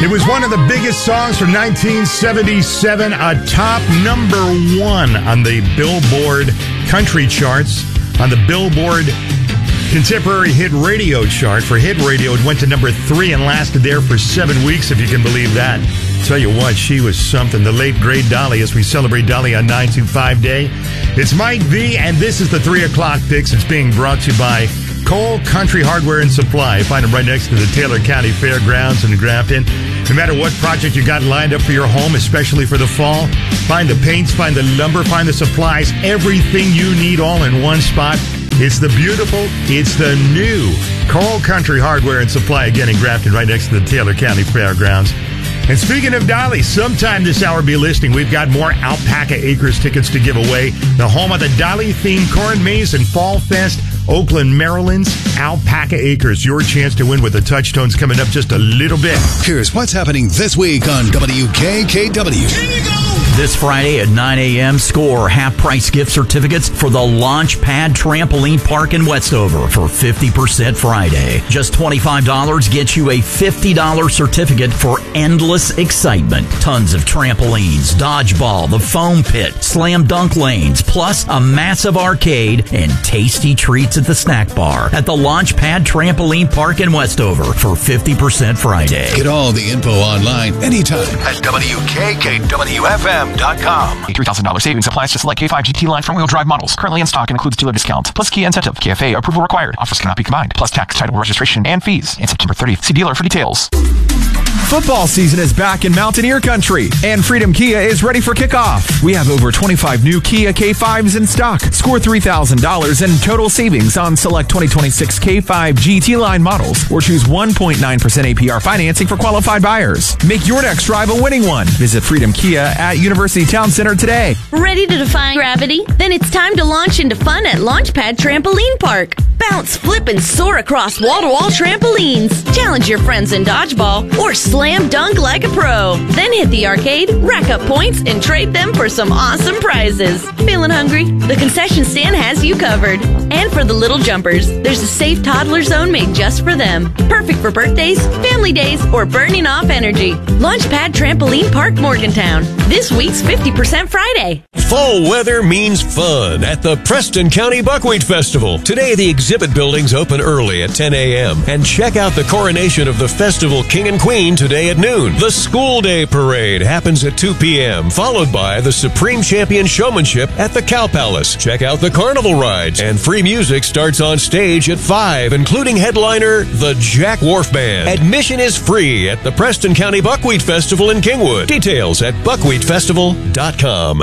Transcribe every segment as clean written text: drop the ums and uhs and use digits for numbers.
It was one of the biggest songs from 1977, a top number 1 on the Billboard country charts, on the Billboard Contemporary Hit Radio chart. For hit radio, it went to number 3 and lasted there for 7 weeks, if you can believe that. Tell you what, she was something. The late, great Dolly, as we celebrate Dolly on 925 Day. It's Mike V, and this is the 3 o'clock fix. It's being brought to you by Cole Country Hardware and Supply. Find them right next to the Taylor County Fairgrounds in Grafton. No matter what project you got lined up for your home, especially for the fall, find the paints, find the lumber, find the supplies, everything you need all in one spot. It's the beautiful, it's the new Cole Country Hardware and Supply, again in Grafton, right next to the Taylor County Fairgrounds. And speaking of Dolly, sometime this hour be listening. We've got more Alpaca Acres tickets to give away. The home of the Dolly-themed Corn Maze and Fall Fest, Oakland, Maryland's Alpaca Acres. Your chance to win with the Touchstones coming up just a little bit. Here's what's happening this week on WKKW. Here we go! This Friday at 9 a.m., score half-price gift certificates for the Launchpad Trampoline Park in Westover for 50% Friday. Just $25 gets you a $50 certificate for endless excitement. Tons of trampolines, dodgeball, the foam pit, slam dunk lanes, plus a massive arcade and tasty treats at the snack bar at the Launchpad Trampoline Park in Westover for 50% Friday. Get all the info online anytime at WKKWFM.com. A $3,000 savings applies to select K5 GT line front-wheel drive models. Currently in stock and includes dealer discount. Plus Kia incentive. KFA approval required. Offers cannot be combined. Plus tax, title, registration, and fees. And September 30th. See dealer for details. Football season is back in Mountaineer Country, and Freedom Kia is ready for kickoff. We have over 25 new Kia K5s in stock. Score $3,000 in total savings on select 2026 K5 GT line models, or choose 1.9% APR financing for qualified buyers. Make your next drive a winning one. Visit Freedom Kia at University Town Center today. Ready to defy gravity? Then it's time to launch into fun at Launchpad Trampoline Park. Bounce, flip, and soar across wall-to-wall trampolines. Challenge your friends in dodgeball or slam dunk like a pro. Then hit the arcade, rack up points, and trade them for some awesome prizes. Feeling hungry? The concession stand has you covered. And for the little jumpers, there's a safe toddler zone made just for them. Perfect for birthdays, family days, or burning off energy. Launchpad Trampoline Park, Morgantown. This week's 50% Friday. Fall weather means fun at the Preston County Buckwheat Festival. Today, the exhibit buildings open early at 10 a.m. And check out the coronation of the festival King and Queen today at noon. The School Day Parade happens at 2 p.m., followed by the Supreme Champion Showmanship at the Cow Palace. Check out the carnival rides, and free music starts on stage at 5, including headliner the Jack Wharf Band. Admission is free at the Preston County Buckwheat Festival in Kingwood. Details at buckwheatfestival.com.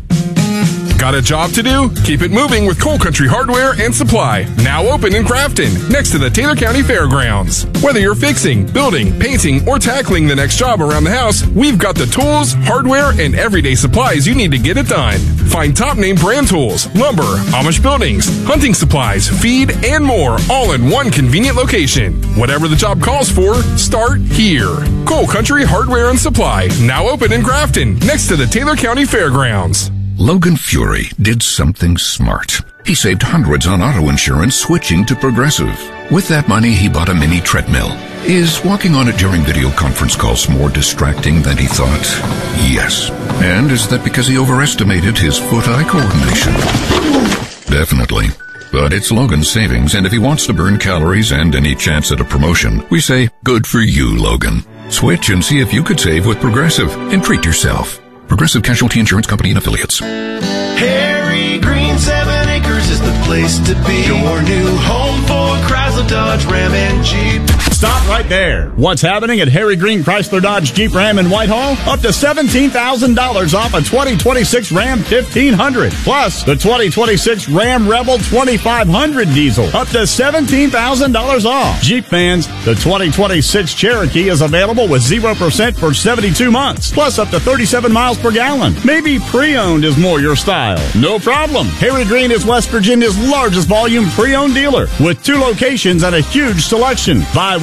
Got a job to do? Keep it moving with Cole Country Hardware and Supply. Now open in Grafton, next to the Taylor County Fairgrounds. Whether you're fixing, building, painting, or tackling the next job around the house, we've got the tools, hardware, and everyday supplies you need to get it done. Find top name brand tools, lumber, Amish buildings, hunting supplies, feed, and more, all in one convenient location. Whatever the job calls for, start here. Cole Country Hardware and Supply, now open in Grafton, next to the Taylor County Fairgrounds. Logan Fury did something smart. He saved hundreds on auto insurance switching to Progressive. With that money, he bought a mini treadmill. Is walking on it during video conference calls more distracting than he thought? Yes. And is that because he overestimated his foot-eye coordination? Definitely. But it's Logan's savings, and if he wants to burn calories and any chance at a promotion, we say, good for you, Logan. Switch and see if you could save with Progressive and treat yourself. Progressive Casualty Insurance Company and Affiliates. Harry Green 7 Acres is the place to be. Your new home for Chrysler, Dodge, Ram, and Jeep. Stop right there. What's happening at Harry Green Chrysler Dodge Jeep Ram in Whitehall? Up to $17,000 off a 2026 Ram 1500. Plus, the 2026 Ram Rebel 2500 diesel. Up to $17,000 off. Jeep fans, the 2026 Cherokee is available with 0% for 72 months. Plus, up to 37 miles per gallon. Maybe pre-owned is more your style. No problem. Harry Green is West Virginia's largest volume pre-owned dealer with 2 locations and a huge selection. Buy with 100%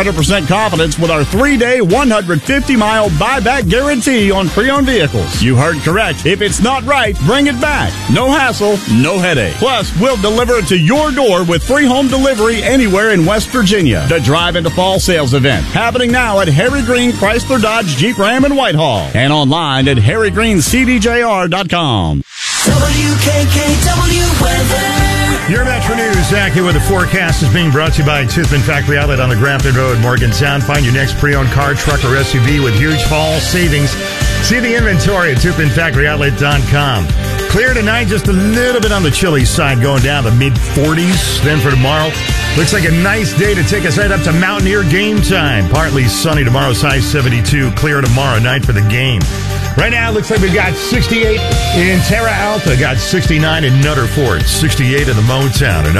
100% confidence with our 3-day, 150-mile buyback guarantee on pre-owned vehicles. You heard correct. If it's not right, bring it back. No hassle, no headache. Plus, we'll deliver it to your door with free home delivery anywhere in West Virginia. The Drive into Fall sales event happening now at Harry Green Chrysler Dodge Jeep Ram in Whitehall and online at harrygreencdjr.com. WKKW weather. Your Metro News, accurate with the forecast, is being brought to you by Toothman Factory Outlet on the Grafton Road, Morgantown. Find your next pre-owned car, truck, or SUV with huge fall savings. See the inventory at ToothmanFactoryOutlet.com. Clear tonight, just a little bit on the chilly side, going down to mid-40s. Then for tomorrow, looks like a nice day to take us right up to Mountaineer game time. Partly sunny tomorrow's high 72. Clear tomorrow night for the game. Right now, it looks like we've got 68 in Terra Alta, got 69 in Nutter Fort, 68 in the Motown, and